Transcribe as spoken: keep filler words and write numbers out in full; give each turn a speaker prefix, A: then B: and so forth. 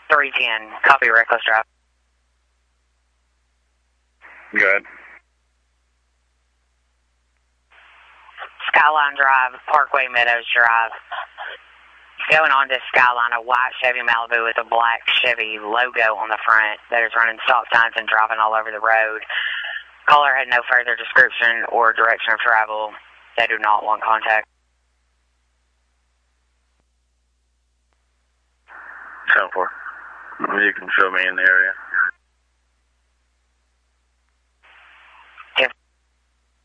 A: three ten, copy reckless drive.
B: Go ahead.
A: Skyline Drive, Parkway Meadows Drive. Going on to Skyline, a white Chevy Malibu with a black Chevy logo on the front that is running stop signs and driving all over the road. Caller had no further description or direction of travel. They do not want contact.
B: ten four. You can show me in the area.